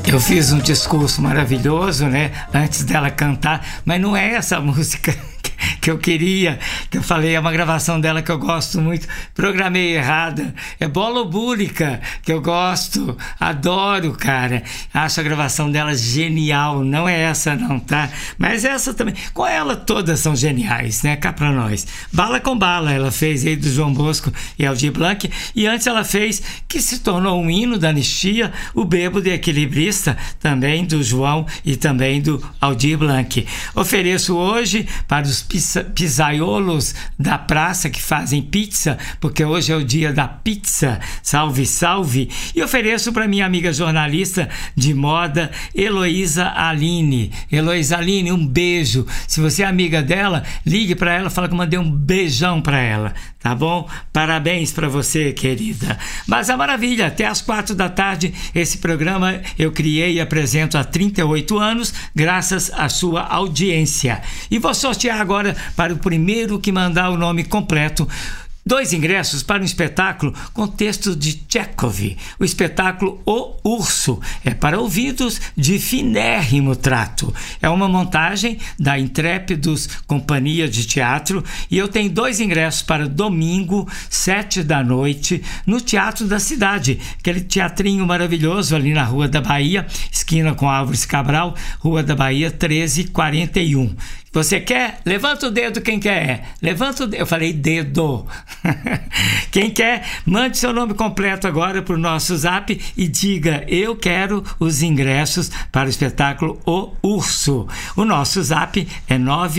Eu fiz um discurso maravilhoso, né, antes dela cantar, mas não é essa música que eu queria, que eu falei, é uma gravação dela que eu gosto muito, programei errada, é Bola Búrica, que eu gosto, adoro, cara, acho a gravação dela genial, não é essa não, tá? Mas essa também, com ela todas são geniais, né, cá pra nós. Bala com Bala, ela fez aí do João Bosco e Aldir Blanc, e antes ela fez, que se tornou um hino da anistia, o Bêbado e Equilibrista, também do João e também do Aldir Blanc. Ofereço hoje para os pizzaiolos da praça que fazem pizza, porque hoje é o dia da pizza, salve, salve, e ofereço para minha amiga jornalista de moda, Heloísa Aline. Heloísa Aline, um beijo. Se você é amiga dela, ligue para ela, fala que eu mandei um beijão para ela, tá bom? Parabéns para você, querida. Mas a maravilha, até às 4 da tarde, esse programa eu criei e apresento há 38 anos, graças à sua audiência. E vou sortear agora para o primeiro que mandar o nome completo 2 ingressos para um espetáculo com texto de Tchekov. O espetáculo O Urso é para ouvidos de finérrimo trato. É uma montagem da Intrépidos Companhia de Teatro e eu tenho 2 ingressos para domingo, 7 da noite, no Teatro da Cidade, aquele teatrinho maravilhoso ali na Rua da Bahia, esquina com Álvares Cabral, Rua da Bahia 1341. Você quer? Levanta o dedo quem quer. Levanta o dedo. Eu falei dedo. Quem quer, mande seu nome completo agora para o nosso zap e diga: eu quero os ingressos para o espetáculo O Urso. O nosso zap é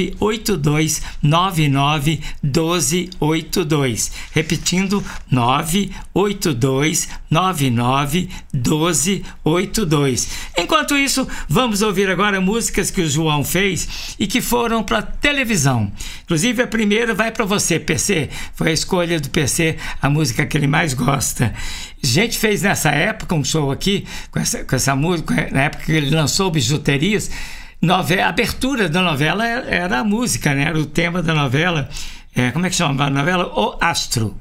982991282. Repetindo, 982991282. Enquanto isso, vamos ouvir agora músicas que o João fez e que foram para televisão. Inclusive a primeira vai para você, PC. Foi a escolha do PC, a música que ele mais gosta. A gente fez nessa época um show aqui com essa música, na época que ele lançou Bijuterias. A abertura da novela era a música, né? Era o tema da novela. Como é que chama a novela? O Astro,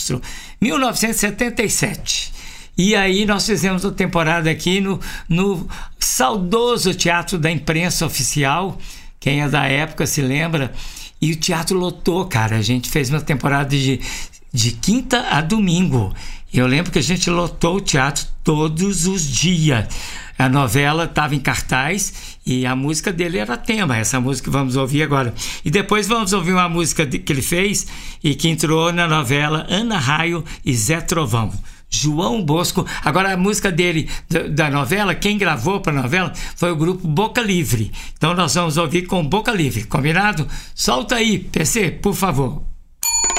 1977. E aí nós fizemos uma temporada aqui no saudoso Teatro da Imprensa Oficial. Quem é da época se lembra. E o teatro lotou, cara. A gente fez uma temporada de quinta a domingo. E eu lembro que a gente lotou o teatro todos os dias. A novela estava em cartaz e a música dele era tema. Essa música que vamos ouvir agora. E depois vamos ouvir uma música que ele fez e que entrou na novela Ana Raio e Zé Trovão. João Bosco. Agora a música dele da novela, quem gravou para a novela foi o grupo Boca Livre. Então nós vamos ouvir com Boca Livre, combinado? Solta aí, PC, por favor.